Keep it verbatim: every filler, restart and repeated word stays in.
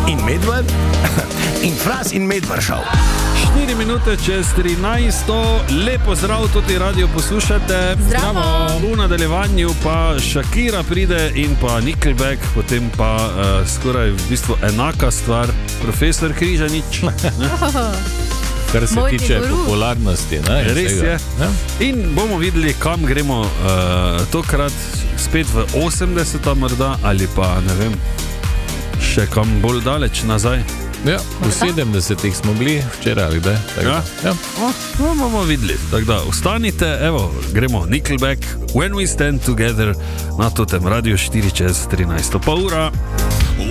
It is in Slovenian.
in Medved in Fras in Medved šel. štiri minute čez trinajsto, lepo zdrav, tudi radio poslušate. Zdravo. V nadaljevanju pa Shakira pride in pa Nickelback, potem pa uh, skoraj v bistvu enaka stvar, profesor Križanič. Kar se Moj tiče guru. popularnosti. Ne, in Res vsega. je. Ja. In bomo videli, kam gremo uh, tokrat, spet v osemdeseta morda, ali pa ne vem, še kam bolj daleč nazaj. Ja, v sedemdesetih smo bili včeraj ali kdaj. tako Ja? da, Ja. O, no, bomo videli. Tako da, ostanite, evo, gremo Nickelback, When We Stand Together, na totem radio štiri čez trinajsto pa ura.